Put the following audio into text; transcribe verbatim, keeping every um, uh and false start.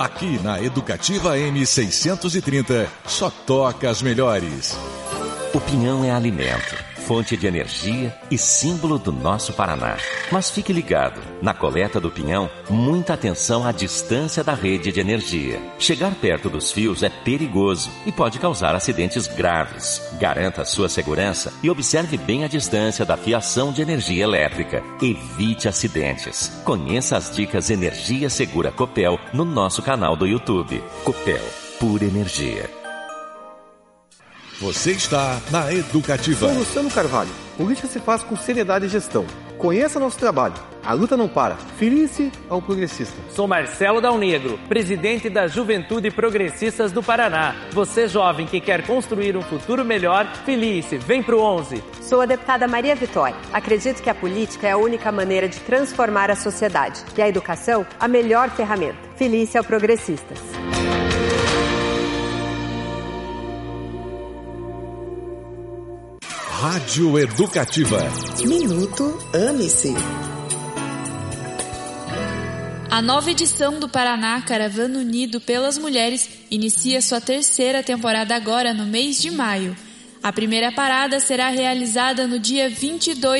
Aqui na Educativa M seiscentos e trinta, só toca as melhores. O pinhão é alimento, fonte de energia e símbolo do nosso Paraná. Mas fique ligado, na coleta do pinhão, muita atenção à distância da rede de energia. Chegar perto dos fios é perigoso e pode causar acidentes graves. Garanta sua segurança e observe bem a distância da fiação de energia elétrica. Evite acidentes. Conheça as dicas Energia Segura Copel no nosso canal do YouTube. Copel, pura energia. Você está na Educativa. Sou Luciano Carvalho. Política se faz com seriedade e gestão. Conheça nosso trabalho. A luta não para. Filie-se ao progressista. Sou Marcelo Dal Negro, presidente da Juventude Progressistas do Paraná. Você, jovem que quer construir um futuro melhor, filie-se. Vem pro onze. Sou a deputada Maria Vitória. Acredito que a política é a única maneira de transformar a sociedade. E a educação, a melhor ferramenta. Filie-se ao progressistas. Rádio Educativa. Minuto Ame-se. A nova edição do Paraná Caravana Unido pelas Mulheres inicia sua terceira temporada agora no mês de maio. A primeira parada será realizada no dia vinte e dois